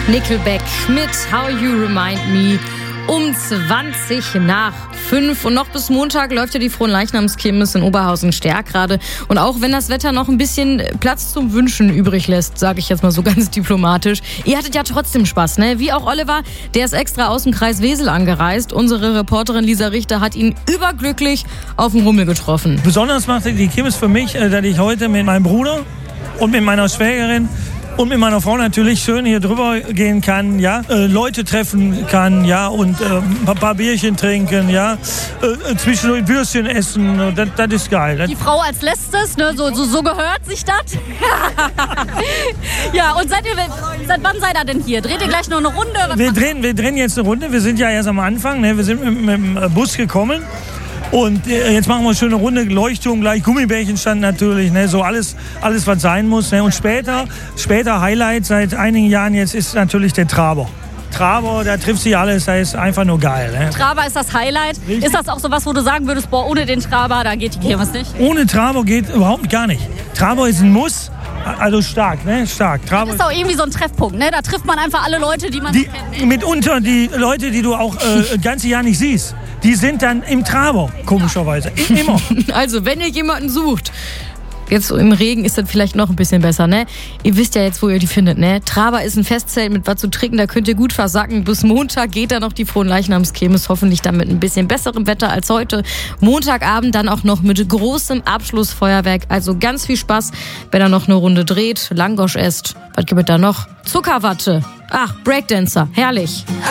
Nickelback mit How You Remind Me um 5:20. Und noch bis Montag läuft ja die Fronleichnamskirmes in Oberhausen-Stärkrade. Und auch wenn das Wetter noch ein bisschen Platz zum Wünschen übrig lässt, sage ich jetzt mal so ganz diplomatisch, ihr hattet ja trotzdem Spaß, ne? Wie auch Oliver, der ist extra aus dem Kreis Wesel angereist. Unsere Reporterin Lisa Richter hat ihn überglücklich auf dem Rummel getroffen. Besonders machte die Kirmes für mich, dass ich heute mit meinem Bruder und mit meiner Schwägerin und mit meiner Frau natürlich schön hier drüber gehen kann, ja, Leute treffen kann, ja, und ein paar Bierchen trinken, ja, zwischendurch Würstchen essen, das ist geil. Die Frau als letztes, ne, so gehört sich das. Ja, und seit wann seid ihr denn hier? Dreht ihr gleich noch eine Runde? Wir drehen jetzt eine Runde, wir sind ja erst am Anfang, ne, wir sind mit dem Bus gekommen. Und jetzt machen wir eine schöne Runde, Leuchtturm gleich, Gummibärchen stand natürlich, ne, so alles was sein muss. Ne. Und später Highlight seit einigen Jahren jetzt ist natürlich der Traber. Traber, da trifft sich alles, da ist einfach nur geil. Ne. Traber ist das Highlight. Richtig? Ist das auch so was, wo du sagen würdest, boah, ohne den Traber, da geht die Kirmes nicht? Ohne Traber geht überhaupt gar nicht. Traber ist ein Muss. Also stark, ne? Stark. Traber das ist auch irgendwie so ein Treffpunkt, ne? Da trifft man einfach alle Leute, die man so kennt. Ne? Mitunter die Leute, die du auch das ganze Jahr nicht siehst, die sind dann im Traber, komischerweise. Immer. Also, wenn ihr jemanden sucht, jetzt so im Regen ist das vielleicht noch ein bisschen besser, ne? Ihr wisst ja jetzt, wo ihr die findet, ne? Traber ist ein Festzelt mit was zu trinken, da könnt ihr gut versacken. Bis Montag geht da noch die Fronleichnamskirmes, hoffentlich dann mit ein bisschen besserem Wetter als heute. Montagabend dann auch noch mit großem Abschlussfeuerwerk. Also ganz viel Spaß, wenn ihr noch eine Runde dreht, Langosch esst. Was gibt es da noch? Zuckerwatte. Ach, Breakdancer, herrlich.